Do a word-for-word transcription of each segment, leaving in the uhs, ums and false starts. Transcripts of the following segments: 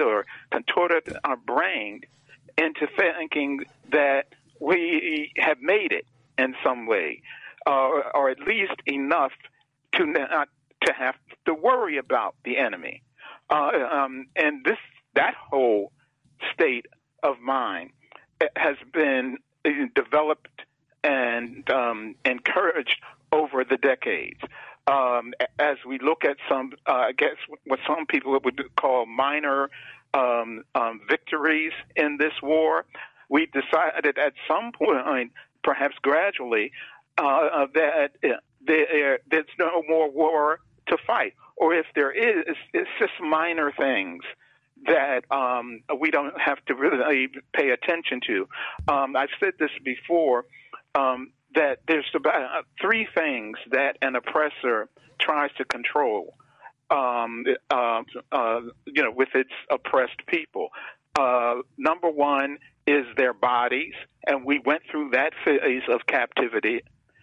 or contorted our brain into thinking that we have made it in some way, uh, or at least enough to not to have to worry about the enemy. Uh, um, and this that whole state of mind has been developed and um, encouraged over the decades. Um, as we look at some, uh, I guess, what some people would call minor um, um, victories in this war, we decided at some point, perhaps gradually, uh, that there, there's no more war to fight. Or if there is, it's just minor things that um, we don't have to really pay attention to. Um, I've said this before, um, that there's about three things that an oppressor tries to control, um, uh, uh, you know, with its oppressed people. Uh, number one is their bodies, and we went through that phase of captivity.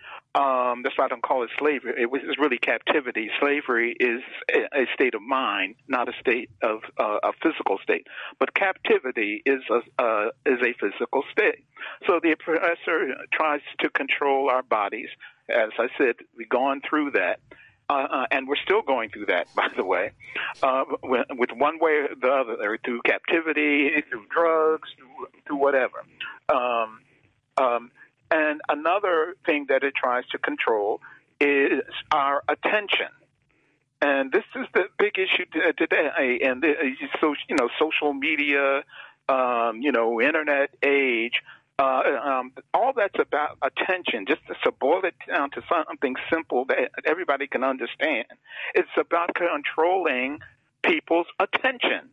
Um, that's why I don't call it slavery. It was really captivity. Slavery is a, a state of mind, not a state of uh, a physical state. But captivity is a uh, is a physical state. So the oppressor tries to control our bodies. As I said, we've gone through that, uh, uh, and we're still going through that, by the way, uh, with, with one way or the other, through captivity, through drugs, through, through whatever. Um, um, And another thing that it tries to control is our attention. And this is the big issue today. And, the, so, you know, social media, um, you know, internet age, uh, um, all that's about attention. Just to boil it down to something simple that everybody can understand. It's about controlling people's attention.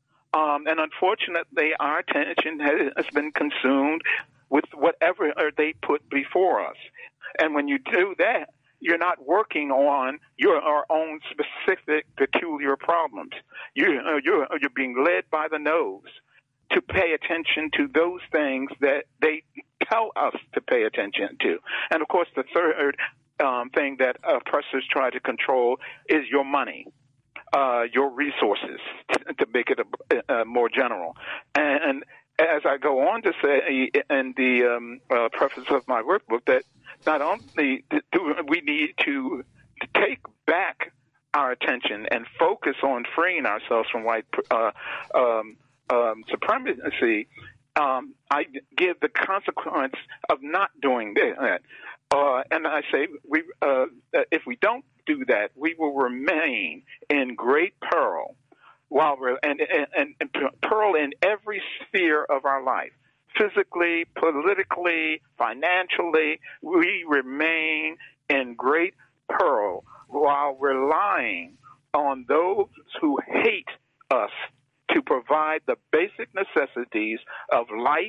Um, and unfortunately, our attention has been consumed with whatever they put before us. And when you do that, you're not working on your our own specific, peculiar problems. You, uh, you're, you're being led by the nose to pay attention to those things that they tell us to pay attention to. And, of course, the third um, thing that oppressors try to control is your money, uh, your resources, to, to make it a, a more general. And, and as I go on to say in the um, uh, preface of my workbook, that not only do we need to take back our attention and focus on freeing ourselves from white uh, um, um, supremacy, um, I give the consequence of not doing that. Uh, and I say, we, uh, if we don't do that, we will remain in great peril. While we're and, and, and peril in every sphere of our life, physically, politically, financially, we remain in great peril while relying on those who hate us to provide the basic necessities of life,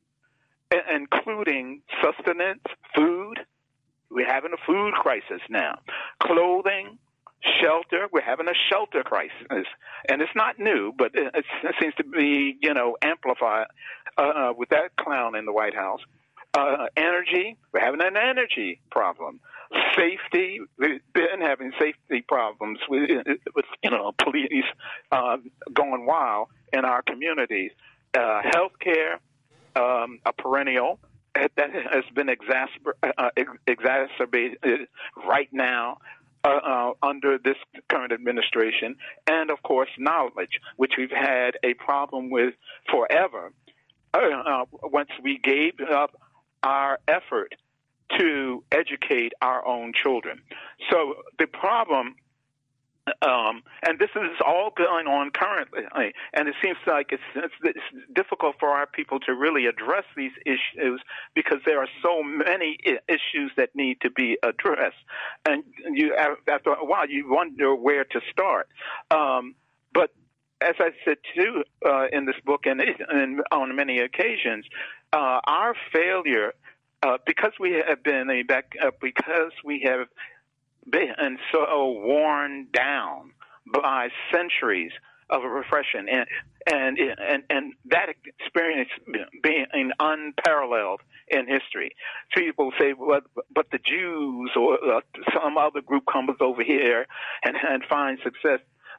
including sustenance, food. We're having a food crisis now. Clothing, shelter. We're having a shelter crisis, and it's not new, but it, it seems to be, you know, amplified uh, with that clown in the White House. Uh, energy. We're having an energy problem. Safety. We've been having safety problems with, with you know, police uh, going wild in our communities. Uh, healthcare, um, a perennial that has been exacerb- uh, exacerbated right now. Uh, uh, under this current administration, and, of course, knowledge, which we've had a problem with forever uh, uh, once we gave up our effort to educate our own children. So the problem, um, and this is all going on currently, and it seems like it's, it's, it's difficult for our people to really address these issues because there are so many issues that need to be addressed. And you, after a while, you wonder where to start. Um, but as I said, too, uh, in this book and, and on many occasions, uh, our failure, uh, because we have been a back, uh, because we have been so worn down by centuries of repression, and and and and that experience being unparalleled in history. People say, well, but the Jews or uh, some other group comes over here and, and finds success.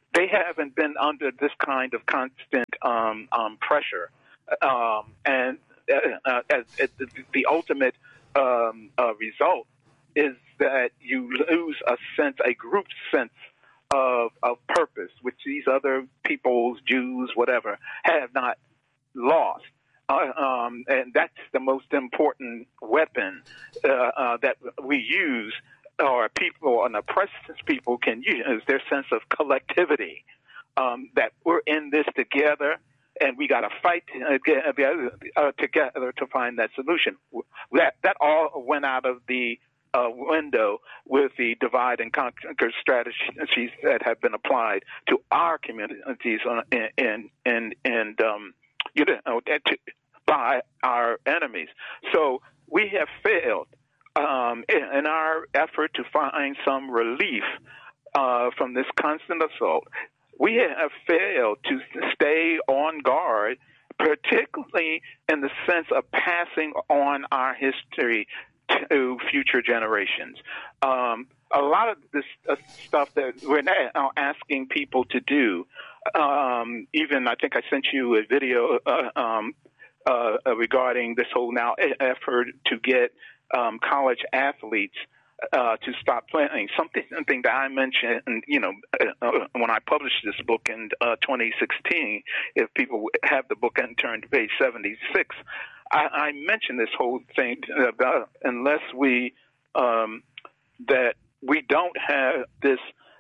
they haven't been under this kind of constant um, um, pressure. Um, and uh, uh, as, as the, the ultimate um, uh, result is that you lose a sense, a group sense of, of purpose, which these other peoples, Jews, whatever, have not lost. Uh, um, and that's the most important weapon uh, uh, that we use, or people, and oppressed people can use, is their sense of collectivity, um, that we're in this together, and we got to fight together uh, together to find that solution. That that all went out of the uh, window with the divide and conquer strategies that have been applied to our communities in in in, in um, you know, by our enemies. So we have failed um, in, in our effort to find some relief uh, from this constant assault. We have failed to stay on guard, particularly in the sense of passing on our history to future generations. Um, a lot of this uh, stuff that we're now asking people to do, um, even I think I sent you a video uh, um, uh, regarding this whole now effort to get um, college athletes uh, to stop playing. Something, something that I mentioned, you know, uh, when I published this book in uh, twenty sixteen, if people have the book and turn to page seventy-six, I, I mentioned this whole thing about unless we, um, that we don't have this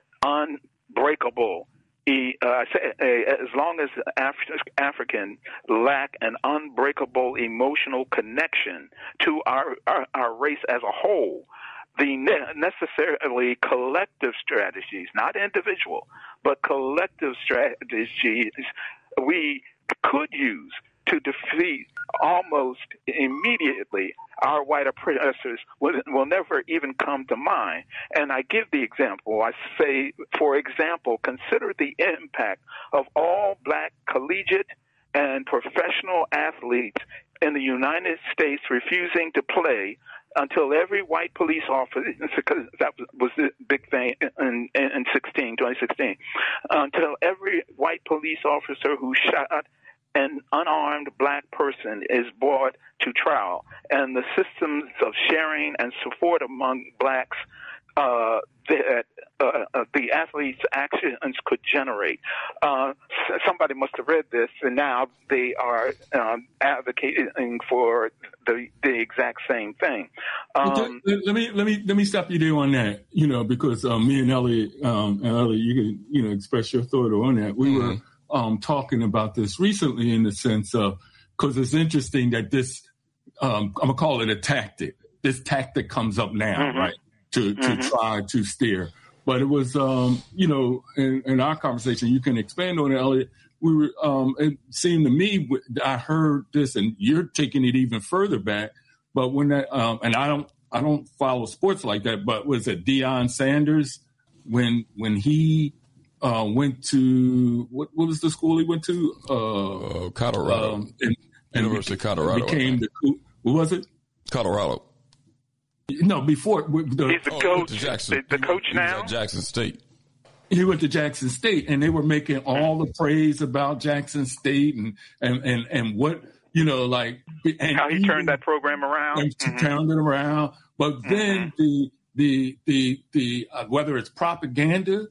unbreakable, uh, as long as Af- Africans lack an unbreakable emotional connection to our, our, our race as a whole, the ne- necessarily collective strategies, not individual, but collective strategies we could use to defeat almost immediately our white oppressors will, will never even come to mind. And I give the example. I say, for example, consider the impact of all black collegiate and professional athletes in the United States refusing to play until every white police officer, because that was the big thing in, in, in sixteen, twenty sixteen, until every white police officer who shot an unarmed black person is brought to trial, and the systems of sharing and support among blacks uh, that uh, uh, the athletes' actions could generate. Uh, somebody must have read this, and now they are um, advocating for the the exact same thing. Um, let, let me let me let me stop you there on that. You know, because um, me and Elliot, um, and Elliot, you can you know express your thought on that. We mm-hmm. were. Um, talking about this recently in the sense of, because it's interesting that this, um, I'm going to call it a tactic. This tactic comes up now, mm-hmm. right, to, to mm-hmm. try to steer. But it was, um, you know, in, in our conversation, you can expand on it, Elliot. We were, um, it seemed to me, I heard this, and you're taking it even further back. But when that, um, and I don't, I don't follow sports like that, but was it Deion Sanders when when he Uh, went to what? What was the school he went to? Uh, uh, Colorado, um, and, and University of Colorado. Became the what was it? Colorado. No, before the, he's the oh, coach. He Jackson, the, the he coach went, now. He was at Jackson State. He went to Jackson State, and they were making all the praise about Jackson State and and and, and what you know, like and how he even, turned that program around. And mm-hmm. turned it around, but mm-hmm. then the the the the uh, whether it's propaganda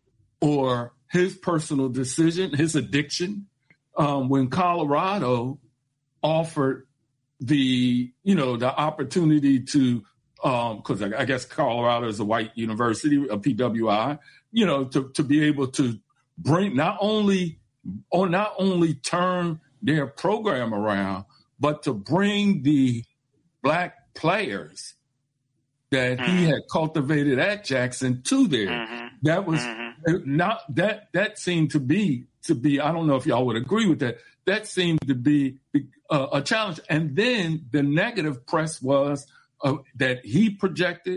or his personal decision, his addiction, um, when Colorado offered the, you know, the opportunity to, because um, I, I guess Colorado is a white university, a P W I, you know, to, to be able to bring not only, or not only turn their program around, but to bring the black players that mm-hmm. he had cultivated at Jackson to there. Mm-hmm. That was mm-hmm. not that that seemed to be to be. I don't know if y'all would agree with that. That seemed to be uh, a challenge. And then the negative press was uh, that he projected,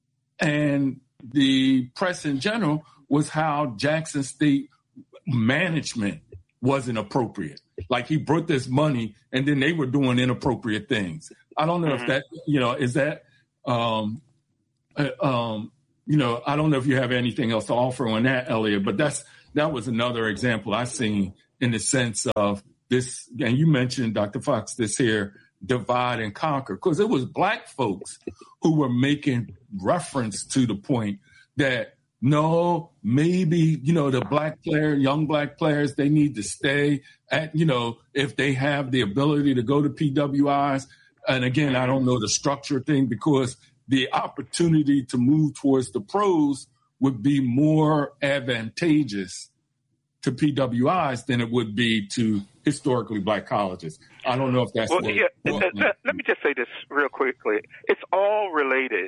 and the press in general was how Jackson State management wasn't appropriate. Like he brought this money, and then they were doing inappropriate things. I don't know mm-hmm. if that you know is that. Um, uh, um, you know, I don't know if you have anything else to offer on that, Elliot, but that's that was another example I seen in the sense of this. And you mentioned, Doctor Fox, this here divide and conquer, because it was black folks who were making reference to the point that no, maybe, you know, the black player, young black players, they need to stay at, you know, if they have the ability to go to P W Is. And again, I don't know the structure thing, because the opportunity to move towards the pros would be more advantageous to P W Is than it would be to historically black colleges. I don't know if that's well, what, yeah, what, uh, uh, let me just say this real quickly. It's all related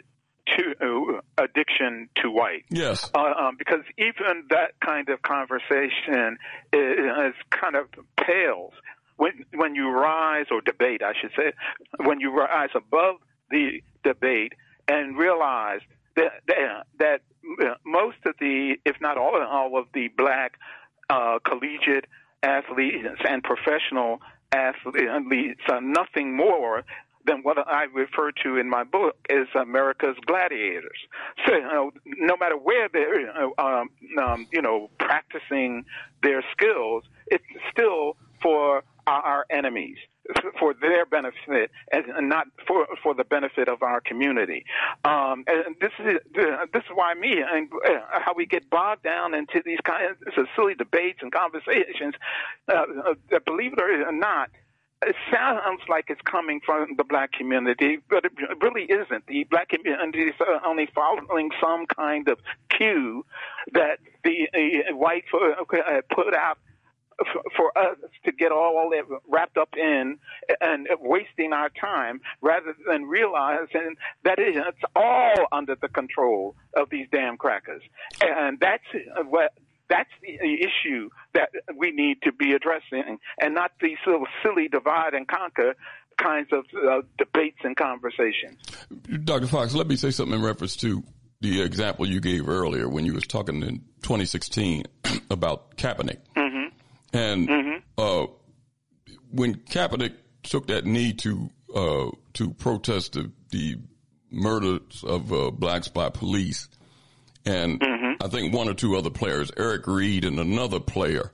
to uh, addiction to white. Yes. Uh, um, because even that kind of conversation is, is kind of pales when when you rise, or debate, I should say, when you rise above the debate and realize that that, that most of the, if not all, all of the black uh, collegiate athletes and professional athletes are nothing more than what I refer to in my book as America's gladiators. So, you know, no matter where they're, um, um, you know, practicing their skills, it's still for our enemies, for their benefit, and not for for the benefit of our community. Um, and this is this is why me and how we get bogged down into these kinds of silly debates and conversations. Uh, uh, believe it or not, it sounds like it's coming from the black community, but it really isn't. The black community is only following some kind of cue that the uh, white uh, put out for us to get all that wrapped up in and wasting our time, rather than realizing that it's all under the control of these damn crackers. And that's what that's the issue that we need to be addressing, and not these little silly divide and conquer kinds of uh, debates and conversations. Doctor Fox, let me say something in reference to the example you gave earlier when you was talking in twenty sixteen about Kaepernick. Mm-hmm. And mm-hmm. uh, when Kaepernick took that knee to uh, to protest the, the murders of uh, blacks by police, and mm-hmm. I think one or two other players, Eric Reed and another player,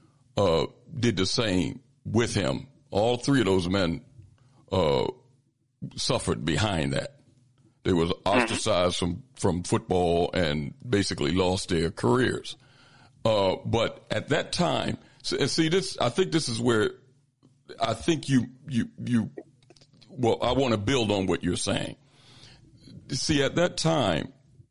uh, did the same with him. All three of those men uh, suffered behind that. They was ostracized mm-hmm. from, from football and basically lost their careers. Uh, but at that time, and see this, I think this is where I think you, you, you, well, I want to build on what you're saying. See, at that time,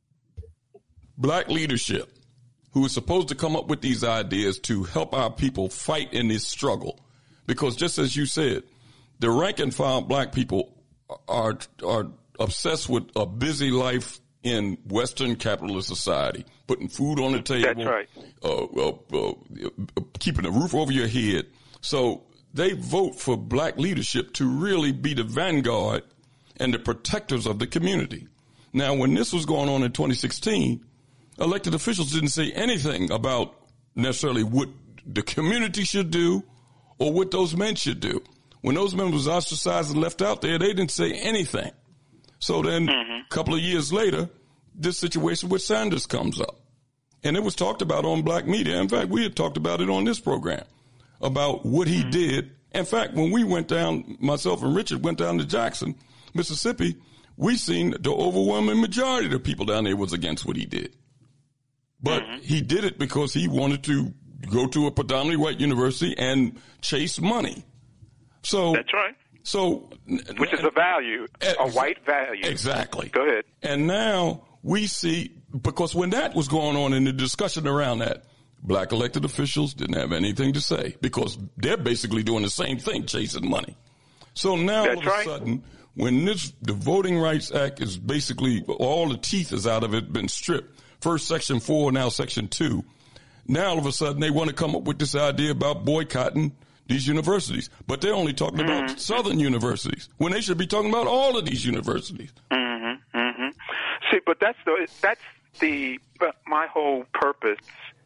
black leadership, who was supposed to come up with these ideas to help our people fight in this struggle, because just as you said, the rank and file black people are, are obsessed with a busy life in Western capitalist society, putting food on the table, That's right. uh, uh, uh, keeping a roof over your head. So they vote for black leadership to really be the vanguard and the protectors of the community. Now, when this was going on in twenty sixteen, elected officials didn't say anything about necessarily what the community should do or what those men should do. When those men was ostracized and left out there, they didn't say anything. So then mm-hmm. a couple of years later, this situation with Sanders comes up. And it was talked about on black media. In fact, we had talked about it on this program, about what he mm-hmm. did. In fact, when we went down, myself and Richard went down to Jackson, Mississippi, we seen the overwhelming majority of the people down there was against what he did. But mm-hmm. he did it because he wanted to go to a predominantly white university and chase money. So that's right. So, which is a value, ex- a white value. Exactly. Go ahead. And now we see, because when that was going on in the discussion around that, black elected officials didn't have anything to say because they're basically doing the same thing, chasing money. So now That's all of right. a sudden, when this, the Voting Rights Act is basically, all the teeth is out of it, been stripped. First section four, now section two. Now all of a sudden they want to come up with this idea about boycotting these universities, but they're only talking mm-hmm. about Southern universities when they should be talking about all of these universities. Mm-hmm. Mm-hmm. See, but that's the that's the uh, my whole purpose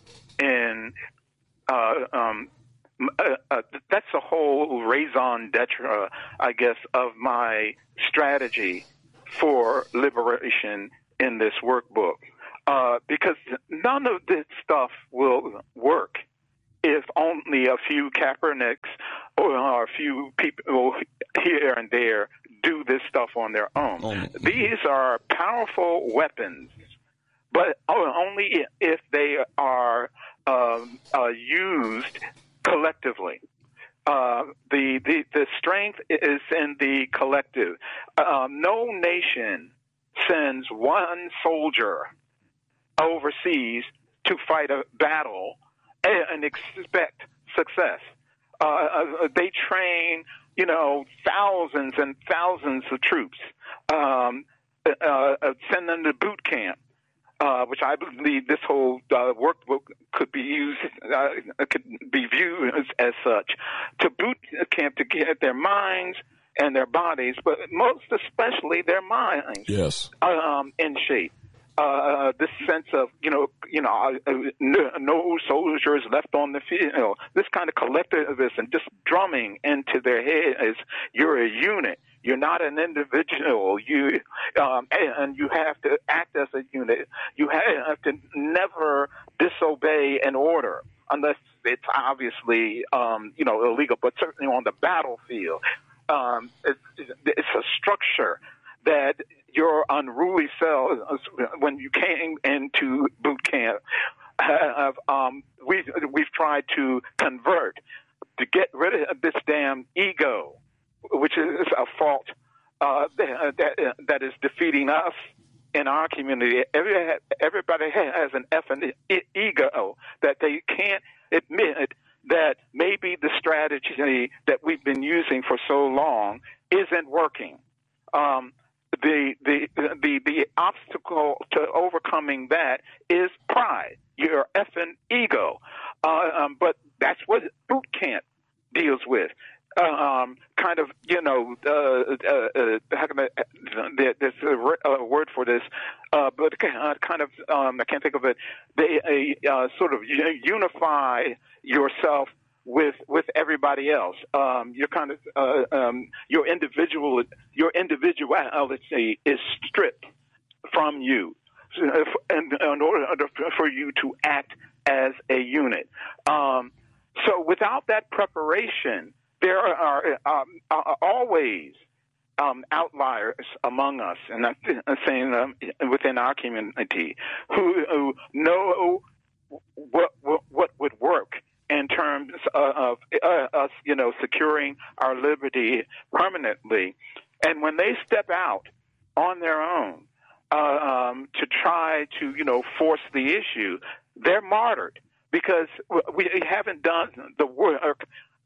in uh, um, uh, uh, that's the whole raison d'etre, I guess, of my strategy for liberation in this workbook. uh, because none of this stuff will work if only a few Kaepernicks or a few people here and there do this stuff on their own. Mm-hmm. These are powerful weapons, but only if they are um, uh, used collectively. Uh, the, the the strength is in the collective. Uh, no nation sends one soldier overseas to fight a battle and expect success. Uh, uh, they train, you know, thousands and thousands of troops, um, uh, uh, send them to boot camp, uh, which I believe this whole uh, workbook could be used, uh, could be viewed as, as such, to boot camp to get their minds and their bodies, but most especially their minds, yes, um, in shape. Uh, this sense of, you know, you know, uh, no, no soldiers left on the field. You know, this kind of collectivism, just drumming into their heads. You're a unit. You're not an individual. You um, and you have to act as a unit. You have to never disobey an order unless it's obviously, um, you know, illegal. But certainly on the battlefield, um, it's, it's a structure that your unruly selves, when you came into boot camp, have, um, we've, we've tried to convert, to get rid of this damn ego, which is a fault uh, that, that is defeating us in our community. Every, everybody has an effing ego that they can't admit that maybe the strategy that we've been using for so long isn't working. Um, The, the the the obstacle to overcoming that is pride, your effing ego. Uh, um, but that's what boot camp deals with. Uh, um, kind of, you know, uh, uh, uh, how can I, uh, there's a, re- a word for this, uh, but uh, kind of, um, I can't think of it. They uh, uh, sort of unify yourself with with everybody else. Um, you're kind of uh, um, your individual your individuality is stripped from you, and in order for you to act as a unit. Um, so without that preparation, there are um, uh, always um, outliers among us, and I'm saying um, within our community, who, who know what, what what would work in terms of uh, us, you know, securing our liberty permanently. And when they step out on their own uh, um, to try to, you know, force the issue, they're martyred because we haven't done the work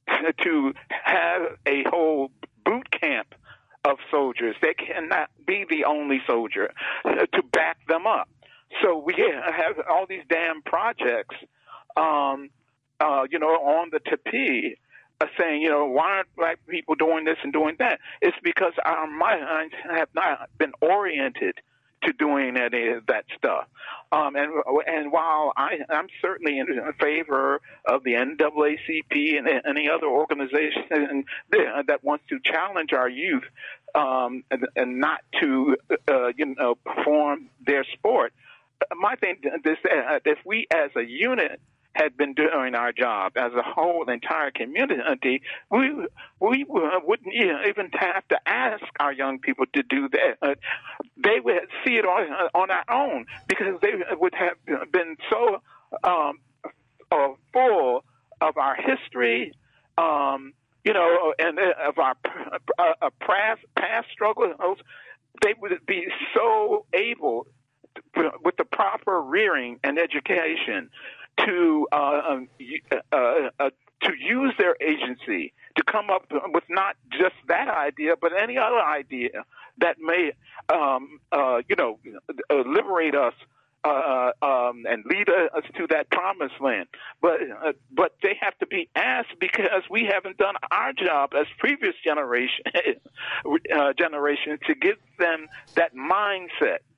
to have a whole boot camp of soldiers. They cannot be the only soldier to back them up. So we have all these damn projects um, Uh, you know, on the tapis, uh, saying, you know, why aren't black people doing this and doing that? It's because our minds have not been oriented to doing any of that stuff. Um, and and while I, I'm certainly in favor of the N double A C P and any other organization that wants to challenge our youth um, and, and not to, uh, you know, perform their sport, my thing is that if we as a unit had been doing our job as a whole entire community, we we wouldn't even have to ask our young people to do that. Uh, they would see it on on our own because they would have been so um, uh, full of our history, um, you know, and of our uh, past past struggles. They would be so able, to, with the proper rearing and education, to uh, um, uh, uh, to use their agency to come up with not just that idea, but any other idea that may, um, uh, you know, uh, liberate us uh, um, and lead us to that promised land. But uh, but they have to be asked because we haven't done our job as previous generation uh, generation to give them that mindset.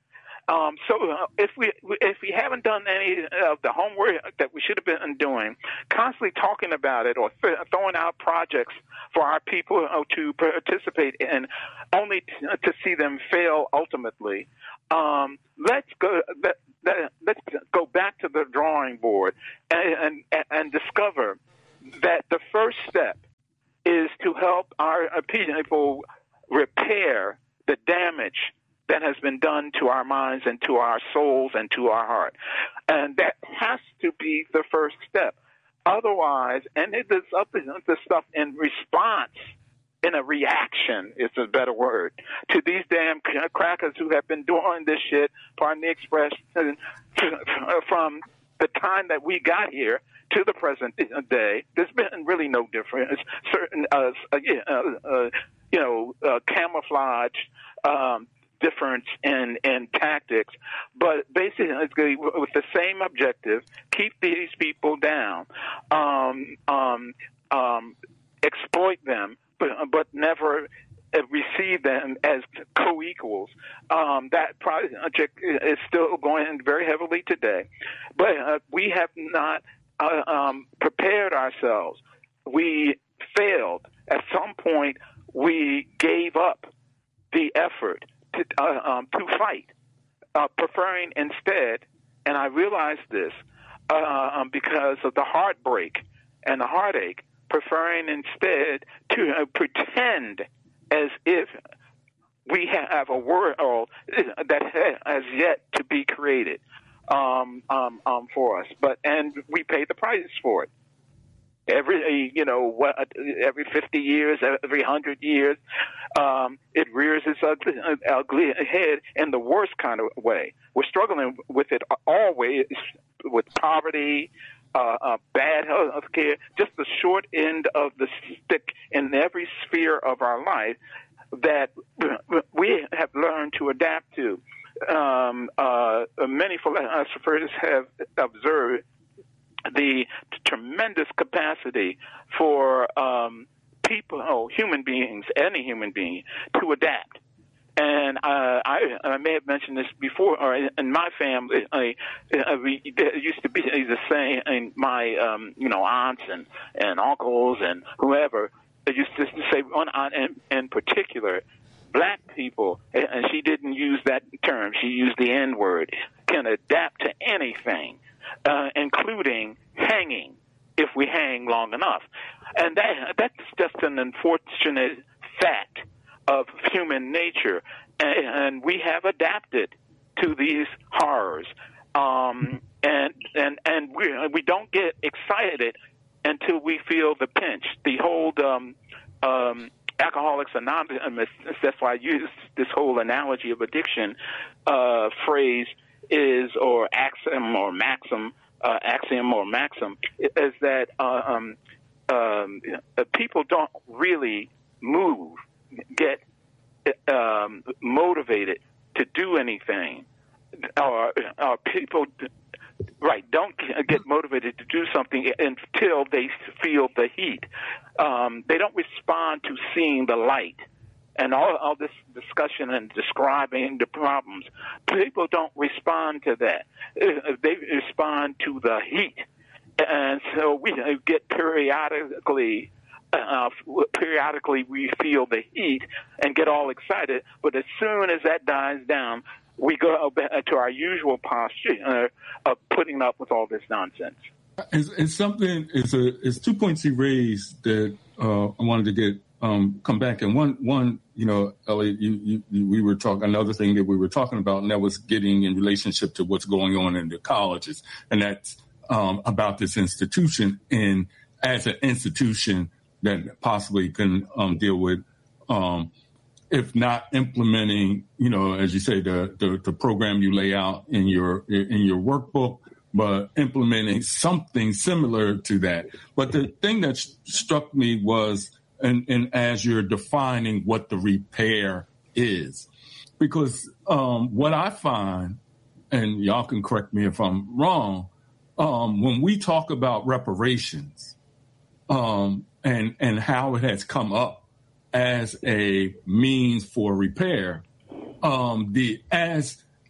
Um, so uh, if we if we haven't done any of the homework that we should have been doing, constantly talking about it or th- throwing out projects for our people uh, to participate in, only t- to see them fail ultimately. Um, let's go. Let, let, let's go back to the drawing board and, and and discover that the first step is to help our people repair the damage that has been done to our minds and to our souls and to our heart. And that has to be the first step. Otherwise, and it is up to the stuff in response, in a reaction is a better word, to these damn crackers who have been doing this shit, pardon the expression, from the time that we got here to the present day. There's been really no difference. Certain, uh, uh, uh, you know, uh, camouflage, um, difference in, in tactics, but basically with the same objective, keep these people down, um, um, um, exploit them, but, but never receive them as co-equals. Um, that project is still going very heavily today, but uh, we have not uh, um, prepared ourselves. We failed. At some point, we gave up the effort To, uh, um, to fight, uh, preferring instead, and I realize this uh, um, because of the heartbreak and the heartache, preferring instead to uh, pretend as if we have a world that has yet to be created um, um, um, for us, but and we pay the price for it. Every, you know, what, every fifty years, every one hundred years, um, it rears its ugly, ugly head in the worst kind of way. We're struggling with it always, with poverty, uh, uh, bad health care, just the short end of the stick in every sphere of our life that we have learned to adapt to. Um, uh, many philosophers have observed the tremendous capacity for um, people, oh, human beings, any human being, to adapt. And uh, I, I may have mentioned this before, or in my family, I, I, we, it used to be the same, and my, um, you know, aunts and, and uncles and whoever, they used to say, one aunt in, in particular, black people, and she didn't use that term, she used the N word, can adapt to anything. Uh, including hanging, if we hang long enough. And that that's just an unfortunate fact of human nature. And, and we have adapted to these horrors. Um, and and, and we, we don't get excited until we feel the pinch. The whole um, um, Alcoholics Anonymous, that's why I use this whole analogy of addiction uh, phrase, is or axiom or maxim, uh, axiom or maxim, is that uh, um, um, people don't really move, get um, motivated to do anything, or, or people, right, don't get motivated to do something until they feel the heat. Um, they don't respond to seeing the light. And all, all this discussion and describing the problems, people don't respond to that. They respond to the heat. And so we get periodically, uh, periodically we feel the heat and get all excited. But as soon as that dies down, we go back to our usual posture uh, of putting up with all this nonsense. It's, it's something, it's, a, it's two points he raised that uh, I wanted to get Um, come back. And one, one, you know, Elliot, you, you, you, we were talking, another thing that we were talking about, and that was getting in relationship to what's going on in the colleges. And that's um, about this institution, and as an institution that possibly can um, deal with, um, if not implementing, you know, as you say, the, the, the program you lay out in your, in your workbook, but implementing something similar to that. But the thing that sh- struck me was, And, and as you're defining what the repair is, because um, what I find, and y'all can correct me if I'm wrong, um, when we talk about reparations um, and and how it has come up as a means for repair, um, the as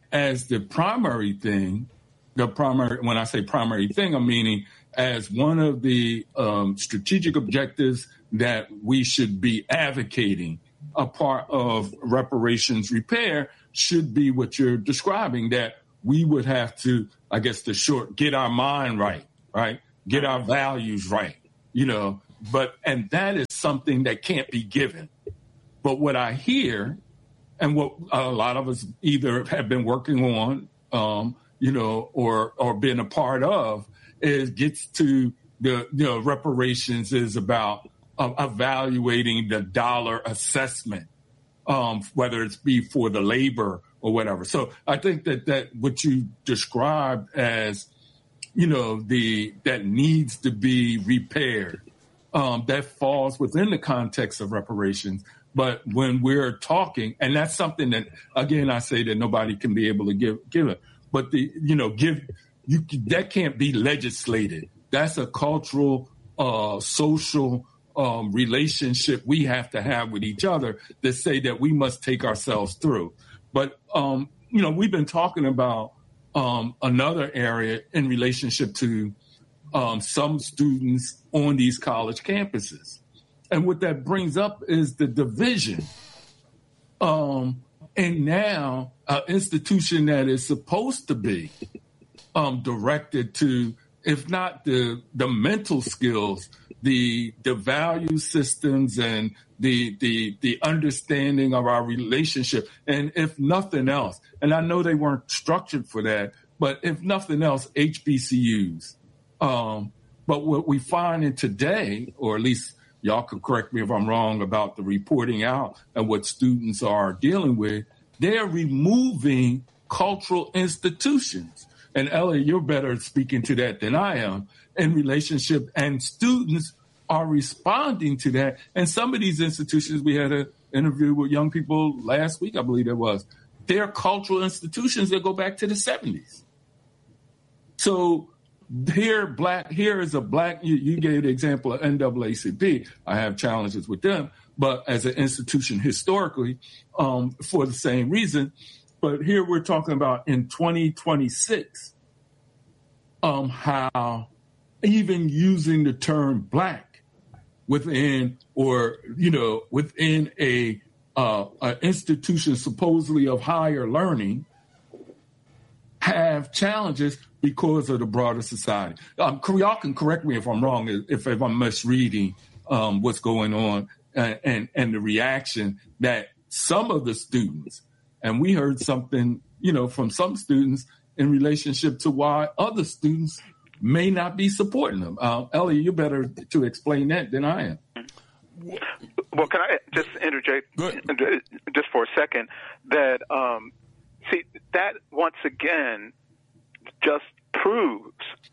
as the primary thing, the primary, when I say primary thing, I'm meaning as one of the um, strategic objectives that we should be advocating. A part of reparations repair should be what you're describing, that we would have to, I guess, the short, get our mind right, right? Get our values right, you know, but, and that is something that can't be given. But what I hear, and what a lot of us either have been working on, um, you know, or, or been a part of, is gets to the, you know, reparations is about uh, evaluating the dollar assessment, um, whether it's be for the labor or whatever. So I think that, that what you described as, you know, the that needs to be repaired, um, that falls within the context of reparations. But when we're talking, and that's something that, again, I say that nobody can be able to give give it. But the, you know, give you that can't be legislated. That's a cultural, uh, social um, relationship we have to have with each other that say that we must take ourselves through. But um, you know, we've been talking about um, another area in relationship to um, some students on these college campuses. And what that brings up is the division. Um, and now an institution that is supposed to be um, directed to, if not the the mental skills, the the value systems and the the the understanding of our relationship, and if nothing else, and I know they weren't structured for that, but if nothing else, H B C Us. Um, but what we find in today, or at least y'all can correct me if I'm wrong about the reporting out and what students are dealing with, they're removing cultural institutions. And Elliot, you're better at speaking to that than I am in relationship, and students are responding to that. And some of these institutions, we had an interview with young people last week, I believe it was, they're cultural institutions that go back to the seventies. So here, black, here is a black, you, you gave the example of N double A C P. I have challenges with them, but as an institution historically, um, for the same reason. But here we're talking about in twenty twenty-six, um, how even using the term black within, or, you know, within a, uh, an institution supposedly of higher learning have challenges because of the broader society. Um, y'all can correct me if I'm wrong, if, if I'm misreading um, what's going on and, and, and the reaction that some of the students, and we heard something, you know, from some students in relationship to why other students may not be supporting them. Uh, Ellie, you're better to explain that than I am. Well, can I just interject just for a second that, um, see, that once again just proves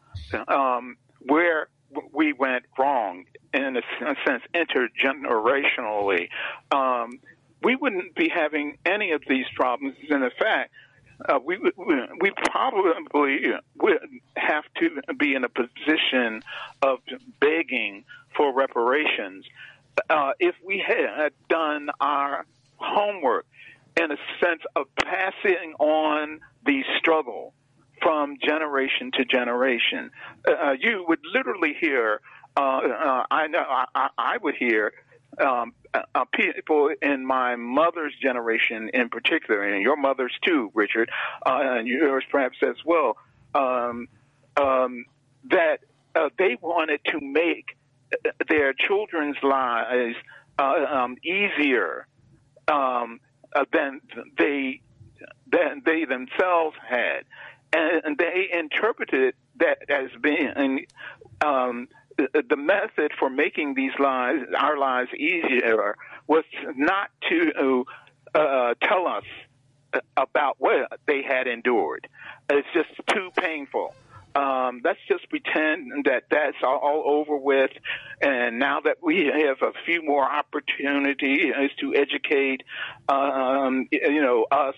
um, where we went wrong in a, a sense intergenerationally. Um, we wouldn't be having any of these problems. In fact, uh, we we probably would have to be in a position of begging for reparations uh, if we had done our homework in a sense of passing on the struggle from generation to generation. Uh, you would literally hear, uh, uh, I know, I, I would hear um, uh, people in my mother's generation in particular, and your mother's too, Richard, uh, and yours perhaps as well, um, um, that uh, they wanted to make their children's lives uh, um, easier um, uh, than they than they themselves had, and they interpreted that as being um, the method for making these lives, our lives easier, was not to uh, tell us about what they had endured. It's just too painful. Um, let's just pretend that that's all over with, and now that we have a few more opportunities to educate, um, you know, us,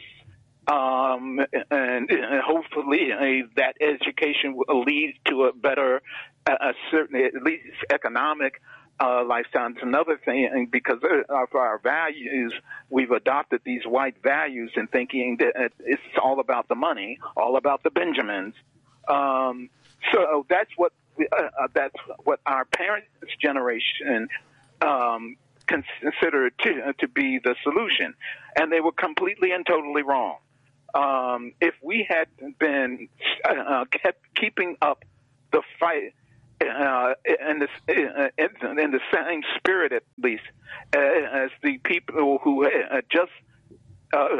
um, and, and hopefully uh, that education will lead to a better, uh, a certain, at least economic uh, lifestyle. It's another thing, and because of our values, we've adopted these white values and thinking that it's all about the money, all about the Benjamins. Um, so that's what uh, that's what our parents' generation um, considered to, to be the solution, and they were completely and totally wrong. Um, if we had been uh, kept keeping up the fight uh, in, the, uh, in the same spirit, at least, uh, as the people who uh, just uh,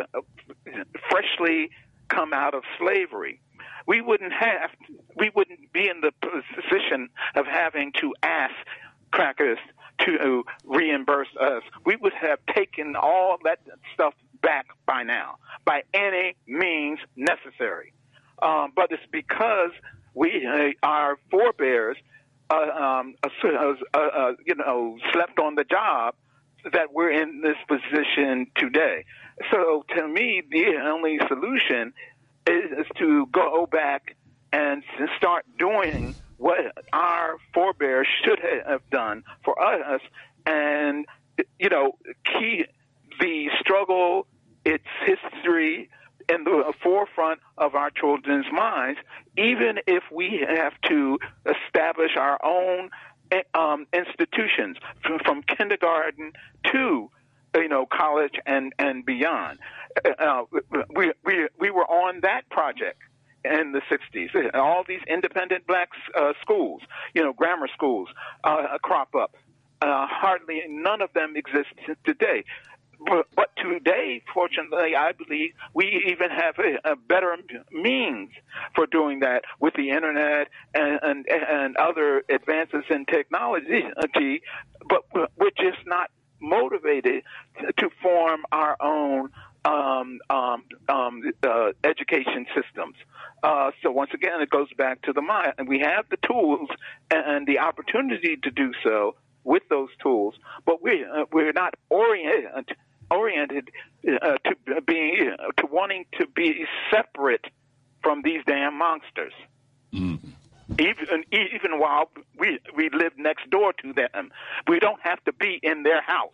freshly come out of slavery, we wouldn't have, we wouldn't be in the position of having to ask crackers to reimburse us. We would have taken all that stuff back by now, by any means necessary. Um, but it's because we, uh, our forebears, uh, um, uh, uh, uh, you know, slept on the job, that we're in this position today. So to me, the only solution is, is to go back and start doing what our forebears should have done for us, and, you know, keep the struggle, its history, in the forefront of our children's minds, even if we have to establish our own um, institutions from, from kindergarten to, you know, college and, and beyond. Uh, we, we, we were on that project in the sixties. All these independent black uh, schools, you know, grammar schools uh, crop up. Uh, hardly none of them exist today. But, but today, fortunately, I believe we even have a, a better means for doing that with the internet and, and, and other advances in technology, but we're just not motivated to form our own um, um, um, uh, education systems. Uh, so once again, it goes back to the mind. And we have the tools and the opportunity to do so with those tools, but we uh, we're not oriented oriented uh, to being uh, to wanting to be separate from these damn monsters. Mm. Even even while we we live next door to them, we don't have to be in their house.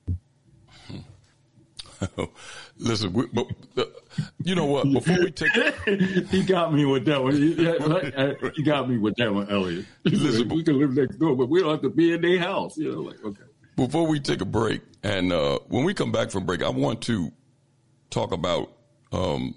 Listen, we, but, uh, you know what? Before we take, he got me with that one. He, he got me with that one, Elliot. Listen, we can live next door, but we don't have to be in their house. You know, like okay. Before we take a break, and uh, when we come back from break, I want to talk about um,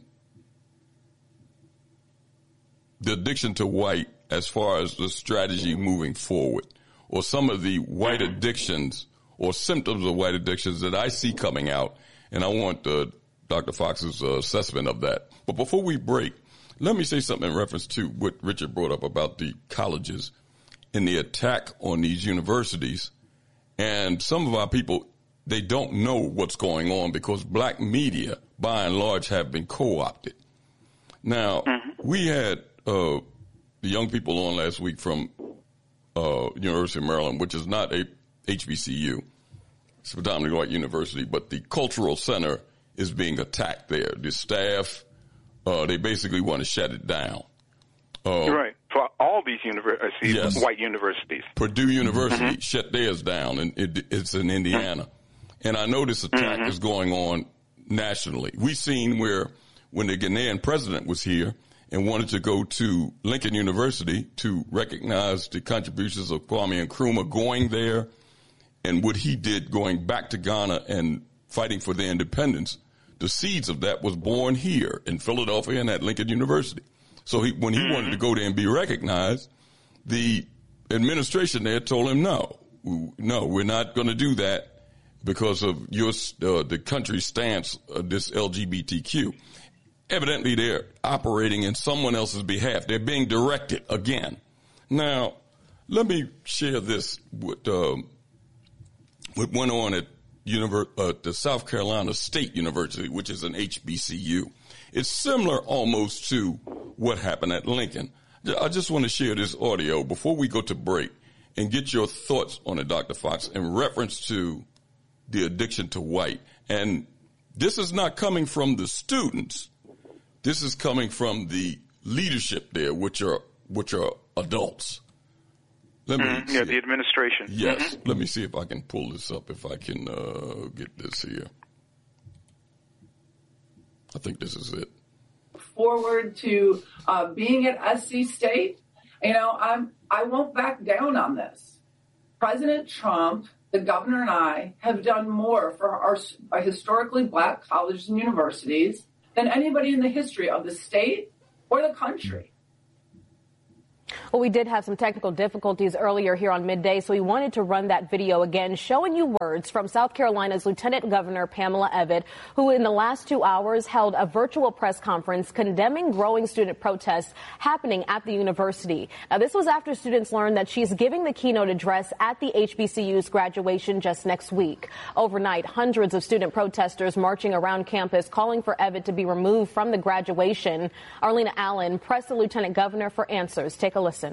the addiction to white as far as the strategy moving forward, or some of the white addictions or symptoms of white addictions that I see coming out. And I want uh, Doctor Fox's uh, assessment of that. But before we break, let me say something in reference to what Richard brought up about the colleges and the attack on these universities. And some of our people, they don't know what's going on because black media, by and large, have been co-opted. Now, mm-hmm. we had uh, the young people on last week from uh, University of Maryland, which is not a H B C U. It's a predominantly white university, but the cultural center is being attacked there. The staff, uh, they basically want to shut it down. Uh, right. For all these universities, yes. White universities. Purdue University mm-hmm. shut theirs down, and it, it's in Indiana. Mm-hmm. And I know this attack mm-hmm. is going on nationally. We've seen where when the Ghanaian president was here and wanted to go to Lincoln University to recognize the contributions of Kwame Nkrumah going there, and what he did going back to Ghana and fighting for their independence, the seeds of that was born here in Philadelphia and at Lincoln University. So he, when he mm-hmm. wanted to go there and be recognized, the administration there told him, no, no, we're not going to do that because of your uh, the country's stance of this L G B T Q. Evidently, they're operating in someone else's behalf. They're being directed again. Now, let me share this with um, what went on at Univer- uh, the South Carolina State University, which is an H B C U. It's similar almost to what happened at Lincoln. I just want to share this audio before we go to break and get your thoughts on it, Doctor Fox, in reference to the addiction to white. And this is not coming from the students. This is coming from the leadership there, which are which are adults. Let me mm-hmm. Yeah, the administration. Yes. Mm-hmm. Let me see if I can pull this up, if I can uh, get this here. I think this is it. Forward to uh, being at S C State, you know, I'm, I won't back down on this. President Trump, the governor, and I have done more for our, our historically black colleges and universities than anybody in the history of the state or the country. Well, we did have some technical difficulties earlier here on Midday, so we wanted to run that video again, showing you words from South Carolina's Lieutenant Governor Pamela Evette, who in the last two hours held a virtual press conference condemning growing student protests happening at the university. Now, this was after students learned that she's giving the keynote address at the H B C U's graduation just next week. Overnight, hundreds of student protesters marching around campus calling for Evette to be removed from the graduation. Arlena Allen pressed the Lieutenant Governor for answers. Take a listen.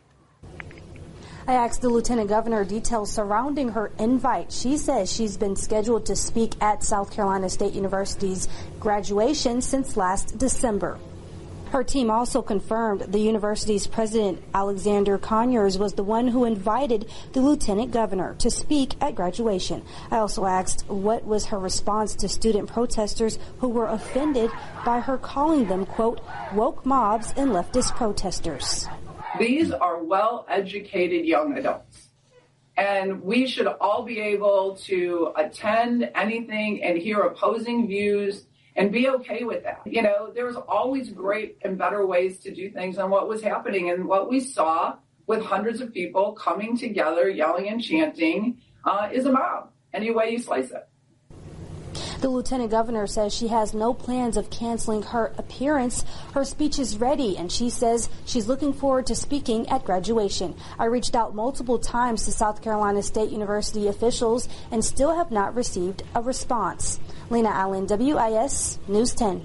I asked the Lieutenant Governor details surrounding her invite. She says she's been scheduled to speak at South Carolina State University's graduation since last December. Her team also confirmed the university's president, Alexander Conyers, was the one who invited the Lieutenant Governor to speak at graduation. I also asked what was her response to student protesters who were offended by her calling them, quote, woke mobs and leftist protesters. These are well-educated young adults, and we should all be able to attend anything and hear opposing views and be okay with that. You know, there's always great and better ways to do things than what was happening. And what we saw with hundreds of people coming together, yelling and chanting, uh, is a mob, any way you slice it. The Lieutenant Governor says she has no plans of canceling her appearance. Her speech is ready, and she says she's looking forward to speaking at graduation. I reached out multiple times to South Carolina State University officials and still have not received a response. Lena Allen, W I S News ten.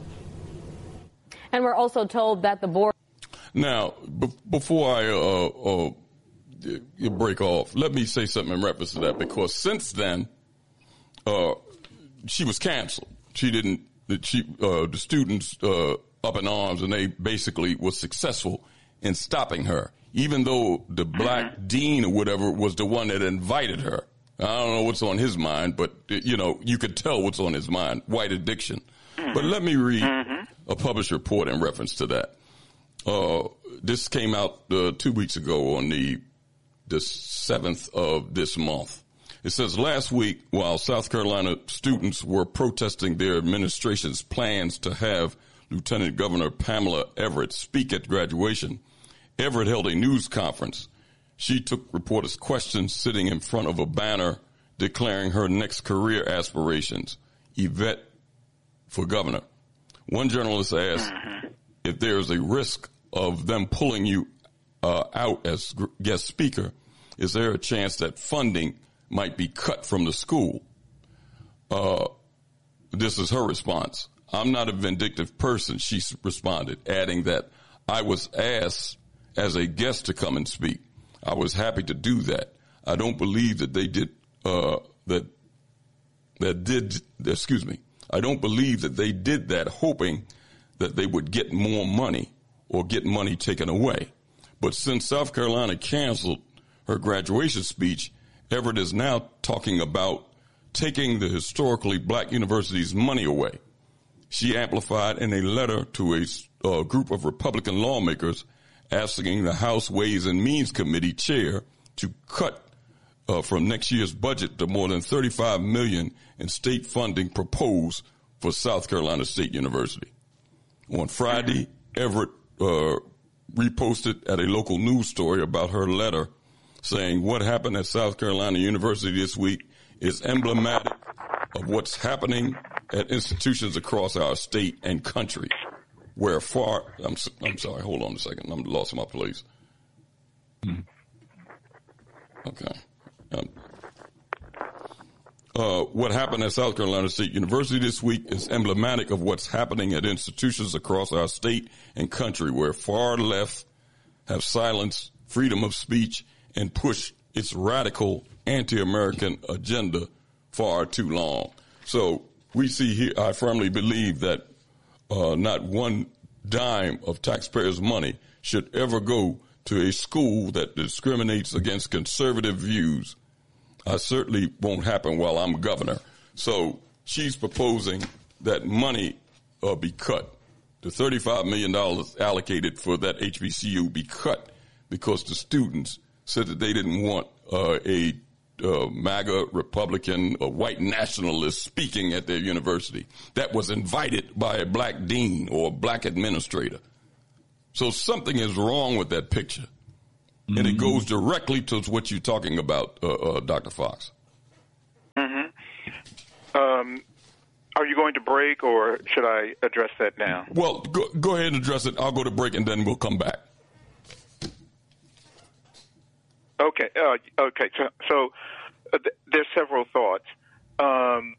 And we're also told that the board... Now, b- before I uh, uh, you break off, let me say something in reference to that, because since then... Uh, she was canceled. She didn't, she, uh, the students, uh, up in arms, and they basically was successful in stopping her, even though the black dean or whatever was the one that invited her. I don't know what's on his mind, but, you know, you could tell what's on his mind, white addiction. But let me read a published report in reference to that. Uh, this came out, uh, two weeks ago on the, the seventh of this month. It says, last week, while South Carolina students were protesting their administration's plans to have Lieutenant Governor Pamela Evette speak at graduation, Evette held a news conference. She took reporters' questions sitting in front of a banner declaring her next career aspirations, Evette for governor. One journalist asked if there is a risk of them pulling you uh, out as guest speaker. Is there a chance that funding might be cut from the school? Uh, this is her response. I'm not a vindictive person, she responded, adding that I was asked as a guest to come and speak. I was happy to do that. I don't believe that they did, uh, that, that did, excuse me. I don't believe that they did that hoping that they would get more money or get money taken away. But since South Carolina canceled her graduation speech, Evette is now talking about taking the historically black university's money away. She amplified in a letter to a uh, group of Republican lawmakers asking the House Ways and Means Committee chair to cut uh, from next year's budget to more than thirty-five million dollars in state funding proposed for South Carolina State University. On Friday, Evette uh, reposted at a local news story about her letter, saying what happened at South Carolina University this week is emblematic of what's happening at institutions across our state and country, where far, I'm, I'm sorry, hold on a second, I'm lost my place. Okay. Um, uh, what happened at South Carolina State University this week is emblematic of what's happening at institutions across our state and country, where far left have silenced freedom of speech and push its radical anti-American agenda far too long. So we see here, I firmly believe that uh, not one dime of taxpayers' money should ever go to a school that discriminates against conservative views, I certainly won't happen while I'm governor. So she's proposing that money uh, be cut. The thirty-five million dollars allocated for that H B C U be cut because the students said that they didn't want uh, a uh, MAGA Republican or white nationalist speaking at their university that was invited by a black dean or a black administrator. So something is wrong with that picture. Mm-hmm. And it goes directly to what you're talking about, uh, uh, Doctor Fox. Mm-hmm. Um, are you going to break, or should I address that now? Well, go, go ahead and address it. I'll go to break, and then we'll come back. Okay. Uh, okay. So, so uh, th- there's several thoughts. Um,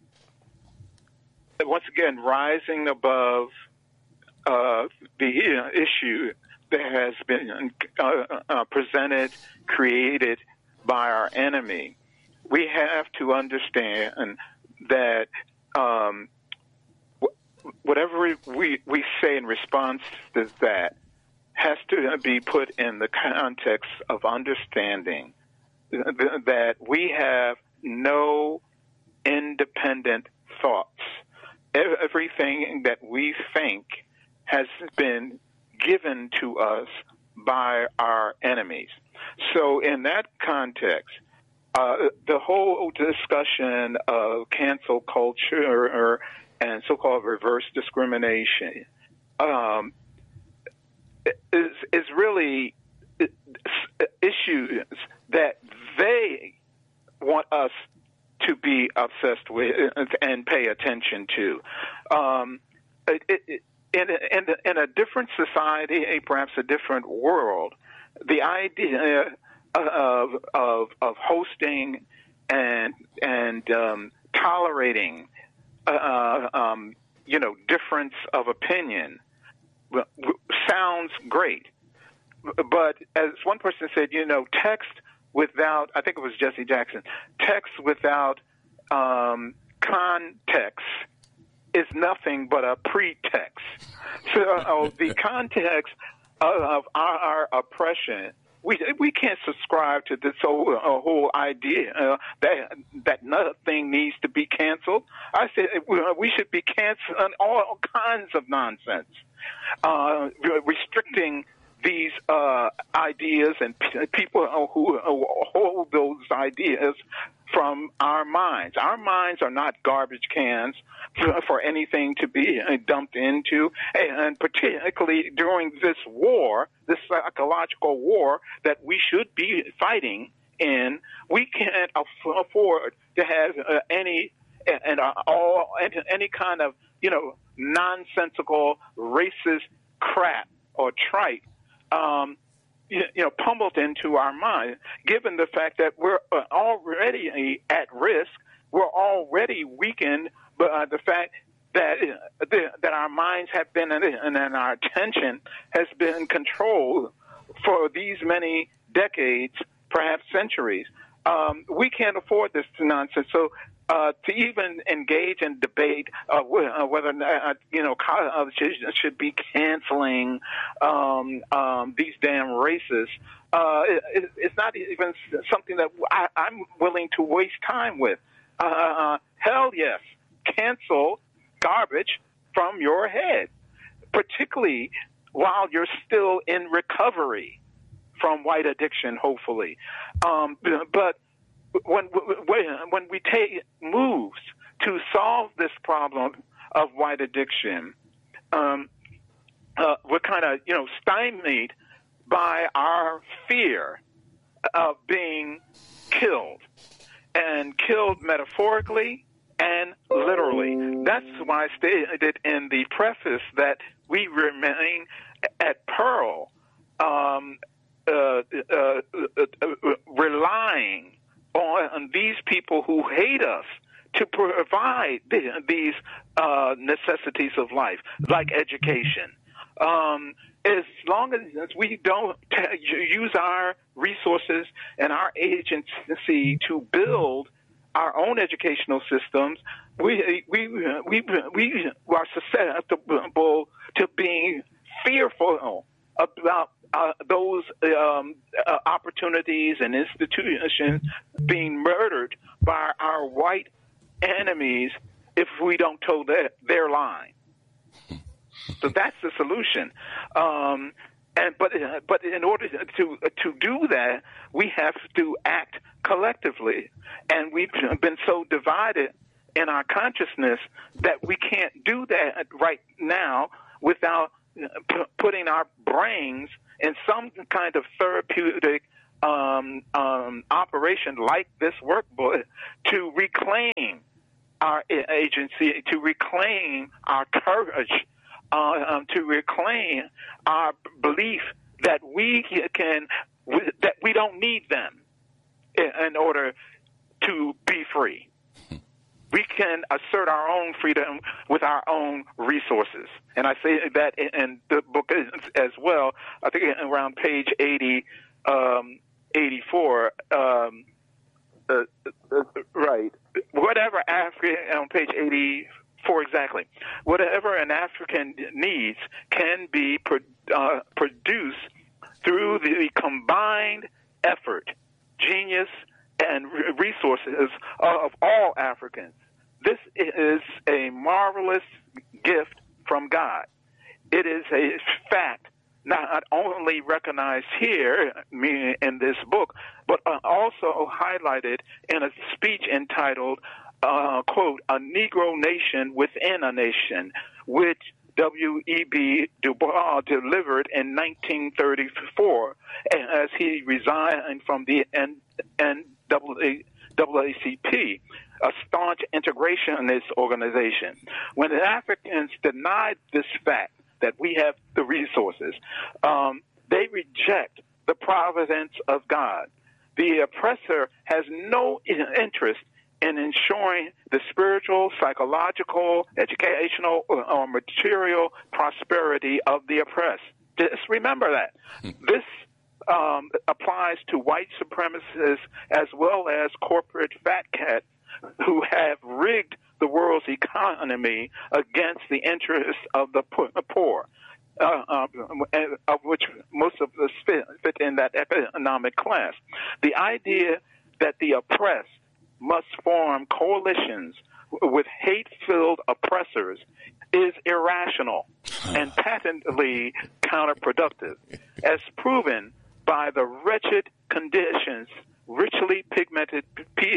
once again, rising above uh, the uh, issue that has been uh, uh, presented, created by our enemy, we have to understand that um, whatever we, we say in response to that has to be put in the context of understanding that we have no independent thoughts. Everything that we think has been given to us by our enemies. So in that context, uh, the whole discussion of cancel culture and so-called reverse discrimination um, is, is really issues that they want us to be obsessed with and pay attention to. Um, it, it, in, a, in, a, in a different society, perhaps a different world, the idea of of, of hosting and and um, tolerating, uh, um, you know, difference of opinion sounds great. But as one person said, you know, text without, I think it was Jesse Jackson, text without um, context is nothing but a pretext. So uh, the context of, of our, our oppression, we we can't subscribe to this whole, uh, whole idea uh, that that nothing needs to be canceled. I said we should be canceling all kinds of nonsense, uh, restricting these uh, ideas and p- people who hold those ideas from our minds. Our minds are not garbage cans for, for anything to be dumped into, and particularly during this war, this psychological war that we should be fighting in, we can't aff- afford to have uh, any and uh, all any kind of, you know, nonsensical racist crap or trite Um, you, you know, pummeled into our mind, given the fact that we're already at risk, we're already weakened by the fact that uh, the, that our minds have been and our attention has been controlled for these many decades, perhaps centuries. Um, we can't afford this nonsense. So uh, to even engage in debate uh, whether or not, you know, colleges should be canceling um, um, these damn races, uh, it, it's not even something that I, I'm willing to waste time with. Uh, hell yes, cancel garbage from your head, particularly while you're still in recovery from white addiction, hopefully. Um, but when when we take moves to solve this problem of white addiction, um, uh, we're kind of, you know, stymied by our fear of being killed, and killed metaphorically and literally. That's why I stated in the preface that we remain at peril, um, uh, uh, uh, uh, relying on, on these people who hate us to provide the, these uh, necessities of life, like education. Um, as long as we don't t- use our resources and our agency to build our own educational systems, we we we we are susceptible to being fearful about uh, those um, uh, opportunities and institutions being murdered by our white enemies if we don't toe their, their line. So that's the solution. Um, and but uh, but in order to to do that, we have to act collectively, and we've been so divided in our consciousness that we can't do that right now without p- putting our brains in some kind of therapeutic um, um, operation like this workbook to reclaim our agency, to reclaim our courage, uh, um, to reclaim our belief that we can, that we don't need them in order to be free. We can assert our own freedom with our own resources. And I say that in the book as well. I think around page eighty, um, eighty-four, um, uh, uh, right. Whatever African, on page eighty-four exactly, whatever an African needs can be pro, uh, produced through the combined effort, genius, and resources of all Africans. This is a marvelous gift from God. It is a fact not only recognized here in this book, but also highlighted in a speech entitled, uh, quote, "A Negro Nation Within a Nation," which W E B Du Bois delivered in nineteen thirty-four as he resigned from the N double A C P, a staunch integrationist organization. When the Africans denied this fact that we have the resources, um, they reject the providence of God. The oppressor has no interest in ensuring the spiritual, psychological, educational, or material prosperity of the oppressed. Just remember that. This um, applies to white supremacists as well as corporate fat cats who have rigged the world's economy against the interests of the poor, uh, uh, of which most of us fit, fit in that economic class. The idea that the oppressed must form coalitions with hate-filled oppressors is irrational and patently counterproductive, as proven by the wretched conditions richly pigmented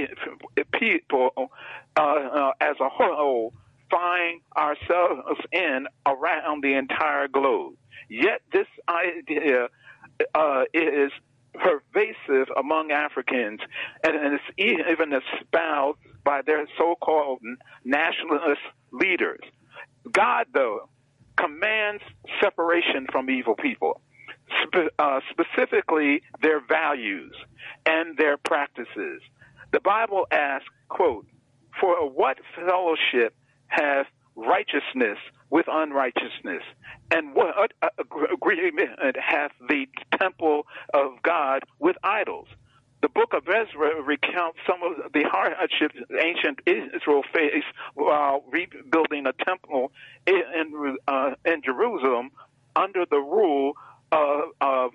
people uh, uh, as a whole find ourselves in around the entire globe. Yet this idea uh, is pervasive among Africans, and it's even espoused by their so-called nationalist leaders. God, though, commands separation from evil people, spe- uh, specifically their values and their practices. The Bible asks, quote, "For what fellowship hath righteousness with unrighteousness? And what agreement hath the temple of God with idols?" The book of Ezra recounts some of the hardships ancient Israel faced while rebuilding a temple in, uh, in Jerusalem under the rule of, of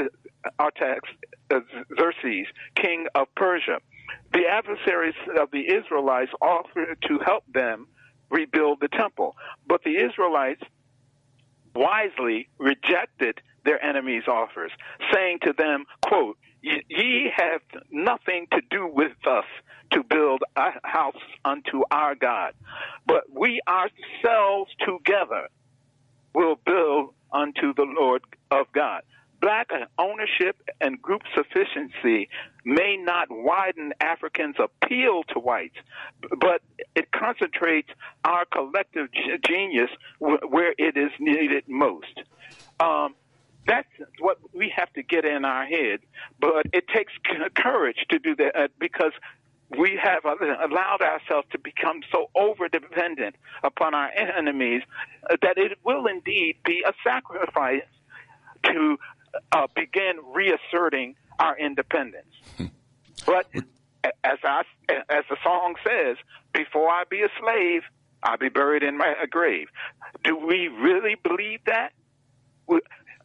Artaxerxes, king of Persia. The adversaries of the Israelites offered to help them rebuild the temple, but the Israelites wisely rejected their enemies' offers, saying to them, quote, "Ye have nothing to do with us to build a house unto our God, but we ourselves together will build unto the Lord of God." Black ownership and group sufficiency may not widen Africans' appeal to whites, but it concentrates our collective genius where it is needed most. Um, that's what we have to get in our head, but it takes courage to do that because we have allowed ourselves to become so over-dependent upon our enemies that it will indeed be a sacrifice to uh, begin reasserting our independence. But as I, as the song says, before I be a slave, I'll be buried in my grave. Do we really believe that?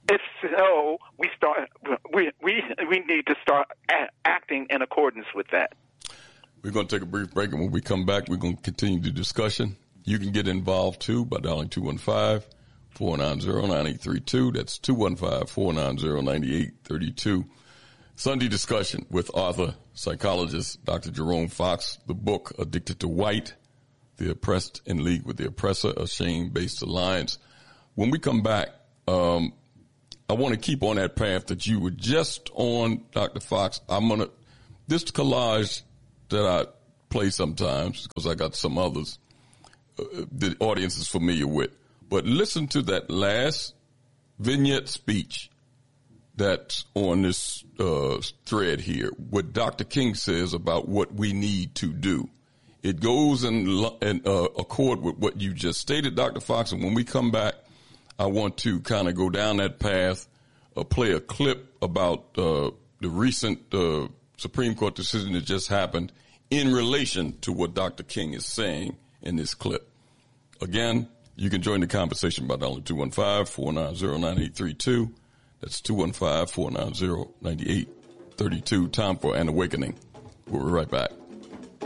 if so, we start we we we need to start a- acting in accordance with that. We're going to take a brief break, and when we come back, we're going to continue the discussion. You can get involved, too, by dialing two one five, four nine zero, nine eight three two. That's two one five, four nine zero, nine eight three two. Sunday discussion with author, psychologist, Doctor Jerome Fox. The book, Addicted to White, The Oppressed in League with the Oppressor, a Shame-Based Alliance. When we come back, um, I want to keep on that path that you were just on, Doctor Fox. I'm going to, this collage that I play sometimes, because I got some others uh, the audience is familiar with. But listen to that last vignette speech that's on this uh, thread here, what Doctor King says about what we need to do. It goes in, in uh, accord with what you just stated, Doctor Fox. And when we come back, I want to kind of go down that path, uh, play a clip about uh, the recent uh, Supreme Court decision that just happened in relation to what Doctor King is saying in this clip. Again, you can join the conversation by dialing two one five, four nine zero, nine eight three two. That's two one five, four nine zero, nine eight three two. Time for an awakening. We'll be right back.